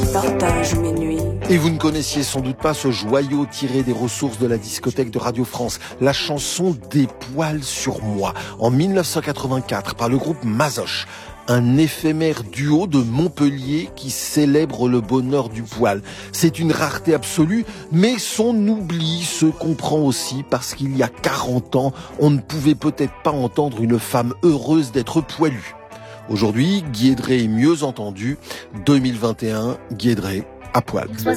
qui partage mes nuits. Et vous ne connaissiez sans doute pas ce joyau tiré des ressources de la discothèque de Radio France, la chanson Des poils sur moi, en 1984 par le groupe Mazoche. Un éphémère duo de Montpellier qui célèbre le bonheur du poil. C'est une rareté absolue, mais son oubli se comprend aussi parce qu'il y a 40 ans, on ne pouvait peut-être pas entendre une femme heureuse d'être poilue. Aujourd'hui, Guy Edré est mieux entendu. 2021, Guy Edré à poil.